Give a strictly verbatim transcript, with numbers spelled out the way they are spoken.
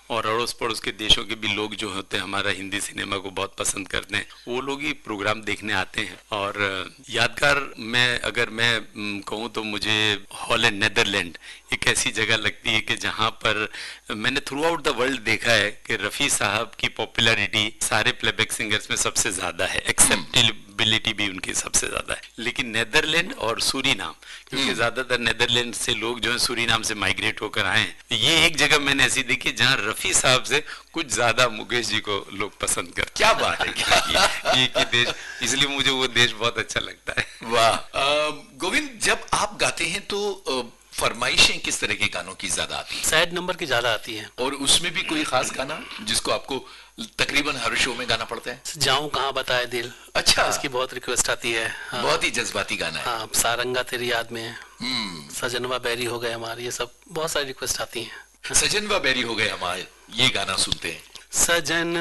और अड़ोस पड़ोस के देशों के भी लोग जो होते हैं हमारा हिंदी सिनेमा को बहुत पसंद करते हैं, वो लोग ही प्रोग्राम देखने आते हैं। और यादगार मैं अगर मैं कहूँ तो मुझे हॉलैंड नेदरलैंड एक ऐसी जगह लगती है कि जहाँ पर मैंने थ्रू आउट द वर्ल्ड देखा है कि रफ़ी साहब की पॉपुलैरिटी सारे प्लेबैक सिंगर्स में सबसे ज़्यादा है, एक्सेप्टेबिलिटी भी उनकी सबसे ज़्यादा है। लेकिन नेदरलैंड और सूरीनाम, क्योंकि ज़्यादातर नेदरलैंड से लोग जो है सूरीनाम से माइग्रेट होकर आए हैं, ये एक जगह मैंने ऐसी देखी जहाँ रफ़ी साहब से कुछ ज़्यादा मुकेश जी को लोग पसंद करते। क्या बात है, क्या ये, ये कि देश, इसलिए मुझे वो देश बहुत अच्छा लगता है। वाह। गोविंद, जब आप गाते हैं तो फरमाइशें किस तरह के गानों की ज्यादा आती हैं? सैड नंबर की ज्यादा आती हैं। और उसमें भी कोई खास गाना जिसको आपको तकरीबन हर शो में गाना पड़ता है? जाऊं कहाँ बताए दिल। अच्छा, इसकी बहुत रिक्वेस्ट आती है। हाँ, बहुत ही जज्बाती गाना है। हाँ, सारंगा तेरी याद में, सजनवा बैरी हो गए हमारे, ये सब बहुत सारी रिक्वेस्ट आती हैं। सजनवा बैरी हो गए हमारे, ये गाना सुनते हैं। सजन